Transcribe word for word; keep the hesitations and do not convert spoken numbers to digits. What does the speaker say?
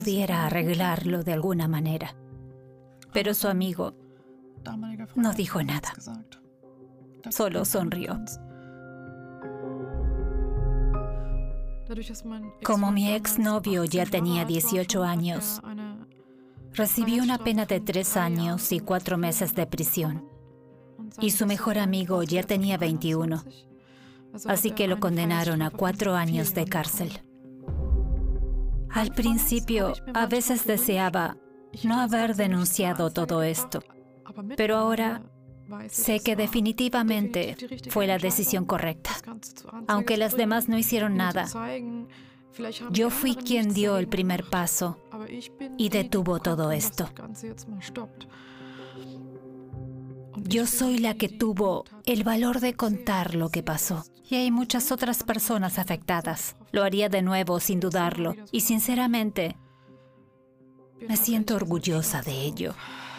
pudiera arreglarlo de alguna manera. Pero su amigo no dijo nada. Solo sonrió. Como mi exnovio ya tenía dieciocho años, recibí una pena de tres años y cuatro meses de prisión. Y su mejor amigo ya tenía veintiuno. Así que lo condenaron a cuatro años de cárcel. Al principio, a veces deseaba no haber denunciado todo esto. Pero ahora sé que definitivamente fue la decisión correcta. Aunque las demás no hicieron nada, yo fui quien dio el primer paso y detuvo todo esto. Yo soy la que tuvo el valor de contar lo que pasó. Y hay muchas otras personas afectadas. Lo haría de nuevo sin dudarlo. Y sinceramente, me siento orgullosa de ello.